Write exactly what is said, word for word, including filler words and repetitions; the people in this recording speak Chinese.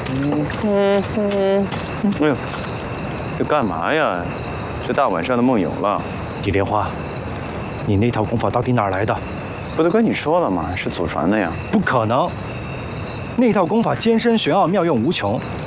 嗯嗯嗯，哎呦，这干嘛呀？这大晚上的梦游了。 李莲花，你那套功法到底哪儿来的？ 不都跟你说了吗？是祖传的呀。 不可能，那套功法艰深玄奥，妙用无穷。